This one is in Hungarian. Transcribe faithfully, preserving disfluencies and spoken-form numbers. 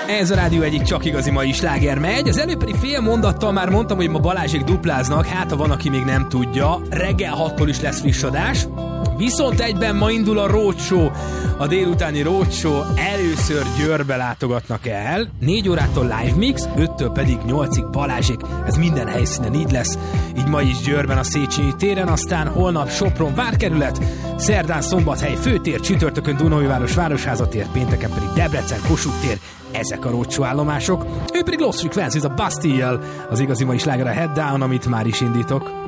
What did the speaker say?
Ez a rádió egyik csak igazi mai sláger megy. Az előbb pedig fél mondattal már mondtam, hogy ma Balázsék dupláznak, hát ha van, aki még nem tudja. Reggel hattól is lesz friss adás. Viszont egyben ma indul a roadshow, a délutáni roadshow. Először Győrbe látogatnak el. négy órától live mix, öttől pedig nyolcig Balázsék. Ez minden helyszínen így lesz. Így ma is Győrben a Széchenyi téren, aztán holnap Sopron várkerület, szerdán Szombathely főtér, csütörtökön Dunaújváros Városházatér, pénteken pedig Debrecen Kossuth tér. Ezek a roadshow állomások. Ő pedig Lost Frequencies, a Bastille, az igazi mai sláger a Head Down, amit már is indítok.